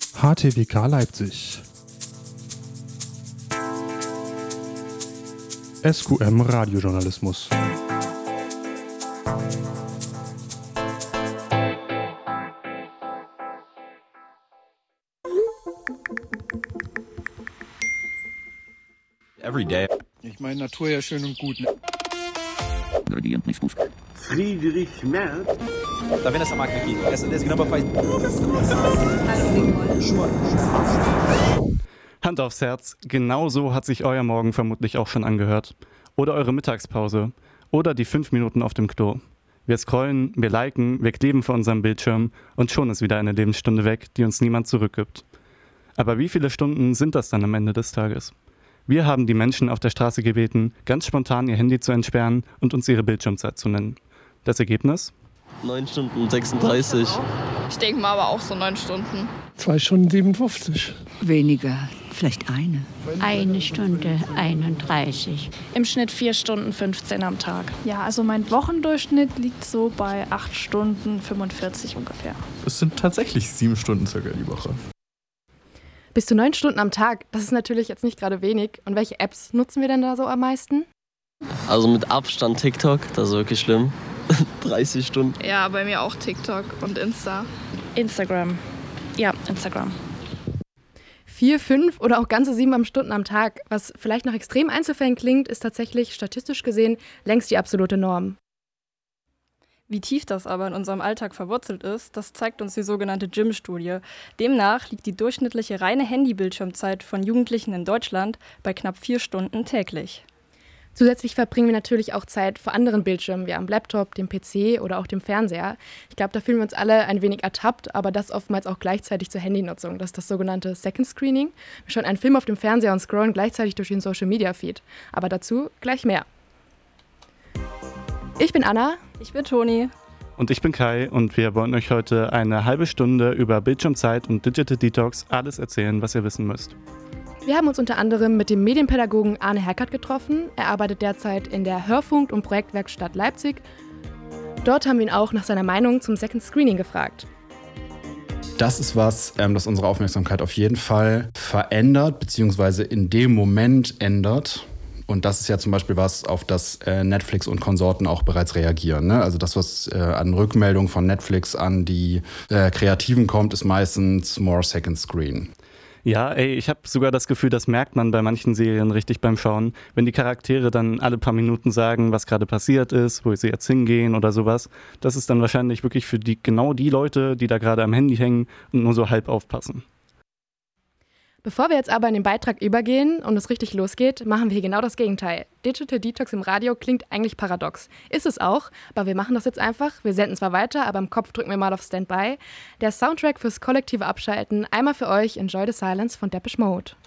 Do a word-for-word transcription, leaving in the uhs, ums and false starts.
H T W K Leipzig. S Q M Radiojournalismus. Every day. Ich meine, Natur ja schön und gut. Ne? Friedrich Merz. Tá vendo essa máquina aqui? Essa desse grama faz. Hand aufs Herz, genau so hat sich euer Morgen vermutlich auch schon angehört. Oder eure Mittagspause. Oder die fünf Minuten auf dem Klo. Wir scrollen, wir liken, wir kleben vor unserem Bildschirm und schon ist wieder eine Lebensstunde weg, die uns niemand zurückgibt. Aber wie viele Stunden sind das dann am Ende des Tages? Wir haben die Menschen auf der Straße gebeten, ganz spontan ihr Handy zu entsperren und uns ihre Bildschirmzeit zu nennen. Das Ergebnis? neun Stunden sechsunddreißig. Ich denke mal aber auch so neun Stunden. zwei Stunden siebenundfünfzig. Weniger, vielleicht eine. Eine Stunde einunddreißig. Im Schnitt vier Stunden fünfzehn am Tag. Ja, also mein Wochendurchschnitt liegt so bei acht Stunden fünfundvierzig ungefähr. Es sind tatsächlich sieben Stunden circa die Woche. Bis zu neun Stunden am Tag, das ist natürlich jetzt nicht gerade wenig. Und welche Apps nutzen wir denn da so am meisten? Also mit Abstand TikTok, das ist wirklich schlimm. dreißig Stunden. Ja, bei mir auch TikTok und Insta. Instagram. Ja, Instagram. Vier, fünf oder auch ganze sieben Stunden am Tag. Was vielleicht nach extrem Einzelfällen klingt, ist tatsächlich statistisch gesehen längst die absolute Norm. Wie tief das aber in unserem Alltag verwurzelt ist, das zeigt uns die sogenannte Gym-Studie. Demnach liegt die durchschnittliche reine Handybildschirmzeit von Jugendlichen in Deutschland bei knapp vier Stunden täglich. Zusätzlich verbringen wir natürlich auch Zeit vor anderen Bildschirmen, wie am Laptop, dem P C oder auch dem Fernseher. Ich glaube, da fühlen wir uns alle ein wenig ertappt, aber das oftmals auch gleichzeitig zur Handynutzung. Das ist das sogenannte Second Screening. Wir schauen einen Film auf dem Fernseher und scrollen gleichzeitig durch den Social-Media-Feed. Aber dazu gleich mehr. Ich bin Anna. Ich bin Toni. Und ich bin Kai und wir wollen euch heute eine halbe Stunde über Bildschirmzeit und Digital Detox alles erzählen, was ihr wissen müsst. Wir haben uns unter anderem mit dem Medienpädagogen Arne Herkert getroffen. Er arbeitet derzeit in der Hörfunk- und Projektwerkstatt Leipzig. Dort haben wir ihn auch nach seiner Meinung zum Second Screening gefragt. Das ist was, ähm, das unsere Aufmerksamkeit auf jeden Fall verändert, beziehungsweise in dem Moment ändert. Und das ist ja zum Beispiel was, auf das äh, Netflix und Konsorten auch bereits reagieren. Ne? Also das, was äh, an Rückmeldungen von Netflix an die äh, Kreativen kommt, ist meistens more second screen. Ja, ey, ich habe sogar das Gefühl, das merkt man bei manchen Serien richtig beim Schauen, wenn die Charaktere dann alle paar Minuten sagen, was gerade passiert ist, wo sie jetzt hingehen oder sowas. Das ist dann wahrscheinlich wirklich für die genau die Leute, die da gerade am Handy hängen und nur so halb aufpassen. Bevor wir jetzt aber in den Beitrag übergehen und es richtig losgeht, machen wir hier genau das Gegenteil. Digital Detox im Radio klingt eigentlich paradox. Ist es auch, aber wir machen das jetzt einfach. Wir senden zwar weiter, aber im Kopf drücken wir mal auf Standby. Der Soundtrack fürs kollektive Abschalten, einmal für euch Enjoy the Silence von Depeche Mode.